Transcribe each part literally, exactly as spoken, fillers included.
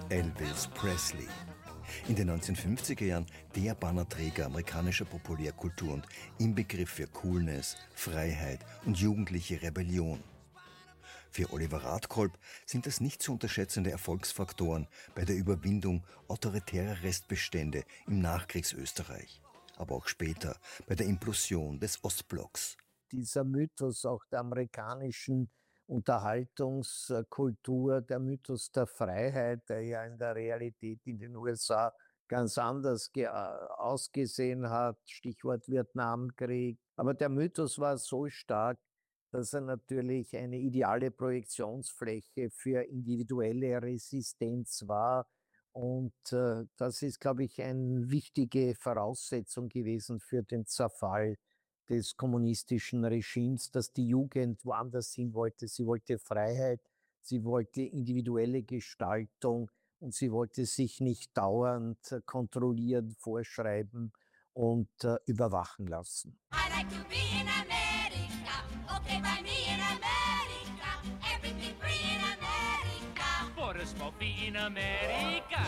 Elvis Presley. In den neunzehnhundertfünfziger Jahren der Bannerträger amerikanischer Populärkultur und Inbegriff für Coolness, Freiheit und jugendliche Rebellion. Für Oliver Radkolb sind das nicht zu unterschätzende Erfolgsfaktoren bei der Überwindung autoritärer Restbestände im Nachkriegsösterreich, aber auch später bei der Implosion des Ostblocks. Dieser Mythos auch der amerikanischen Unterhaltungskultur, der Mythos der Freiheit, der ja in der Realität in den U S A ganz anders ausgesehen hat, Stichwort Vietnamkrieg. Aber der Mythos war so stark, dass er natürlich eine ideale Projektionsfläche für individuelle Resistenz war. Und äh, das ist, glaube ich, eine wichtige Voraussetzung gewesen für den Zerfall des kommunistischen Regimes, dass die Jugend woanders hin wollte. Sie wollte Freiheit, sie wollte individuelle Gestaltung und sie wollte sich nicht dauernd äh, kontrollieren, vorschreiben und äh, überwachen lassen. I like to be in America, okay by me in America, everything free in America. For a smoky in America.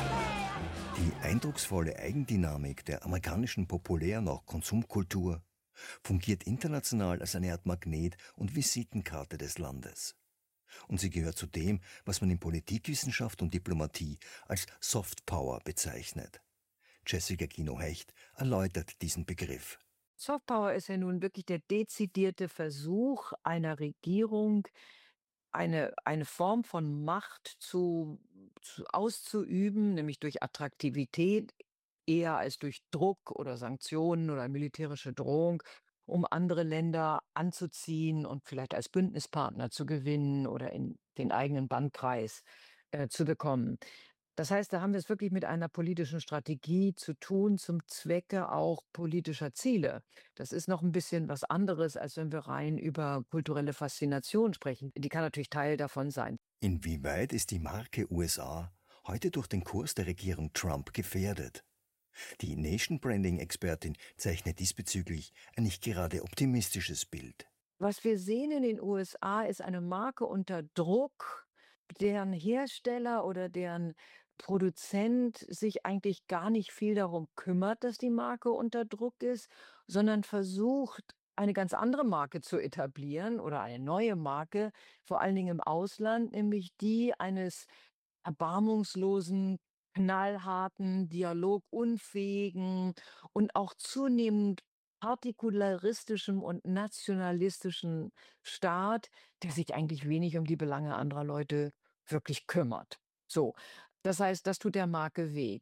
Die eindrucksvolle Eigendynamik der amerikanischen Populär- und auch Konsumkultur fungiert international als eine Art Magnet und Visitenkarte des Landes. Und sie gehört zu dem, was man in Politikwissenschaft und Diplomatie als Soft Power bezeichnet. Jessica Kino-Hecht erläutert diesen Begriff. Soft Power ist ja nun wirklich der dezidierte Versuch einer Regierung, eine, eine Form von Macht zu, zu auszuüben, nämlich durch Attraktivität, eher als durch Druck oder Sanktionen oder militärische Drohung, um andere Länder anzuziehen und vielleicht als Bündnispartner zu gewinnen oder in den eigenen Bandkreis äh, zu bekommen. Das heißt, da haben wir es wirklich mit einer politischen Strategie zu tun, zum Zwecke auch politischer Ziele. Das ist noch ein bisschen was anderes, als wenn wir rein über kulturelle Faszination sprechen. Die kann natürlich Teil davon sein. Inwieweit ist die Marke U S A heute durch den Kurs der Regierung Trump gefährdet? Die Nation-Branding-Expertin zeichnet diesbezüglich ein nicht gerade optimistisches Bild. Was wir sehen in den U S A ist eine Marke unter Druck, deren Hersteller oder deren Produzent sich eigentlich gar nicht viel darum kümmert, dass die Marke unter Druck ist, sondern versucht, eine ganz andere Marke zu etablieren oder eine neue Marke, vor allen Dingen im Ausland, nämlich die eines erbarmungslosen, knallharten, dialogunfähigen und auch zunehmend partikularistischem und nationalistischen Staat, der sich eigentlich wenig um die Belange anderer Leute wirklich kümmert. So, das heißt, das tut der Marke weh.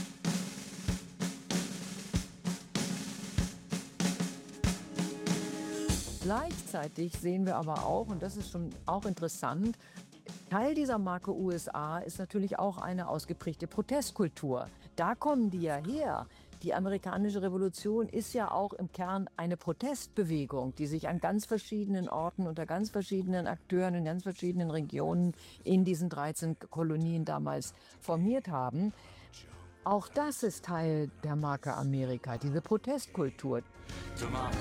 Gleichzeitig sehen wir aber auch, und das ist schon auch interessant, Teil dieser Marke U S A ist natürlich auch eine ausgeprägte Protestkultur. Da kommen die ja her. Die amerikanische Revolution ist ja auch im Kern eine Protestbewegung, die sich an ganz verschiedenen Orten unter ganz verschiedenen Akteuren in ganz verschiedenen Regionen in diesen dreizehn Kolonien damals formiert haben. Auch das ist Teil der Marke Amerika, diese Protestkultur.